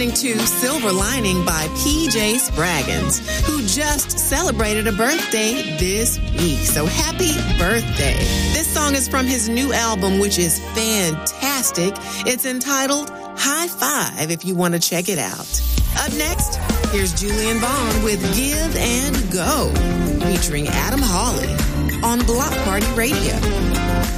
listening to Silver Lining by PJ Spraggins, who just celebrated a birthday this week. So happy birthday. This song is from his new album, which is fantastic. It's entitled High Five, if you want to check it out. Up next, here's Julian Vaughn with Give and Go, featuring Adam Hawley on Block Party Radio.